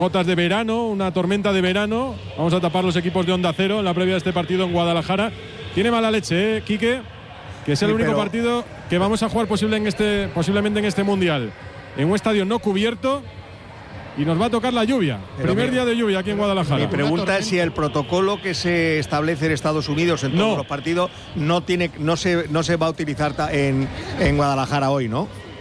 Gotas de verano, una tormenta de verano. Vamos a tapar los equipos de Onda Cero en la previa de este partido en Guadalajara. Tiene mala leche, Quique, que es el único partido que vamos a jugar posiblemente en este Mundial. En un estadio no cubierto y nos va a tocar la lluvia. Primer día de lluvia aquí en Guadalajara. Mi pregunta es si el protocolo que se establece en Estados Unidos en todos los partidos no se va a utilizar en Guadalajara hoy, ¿no?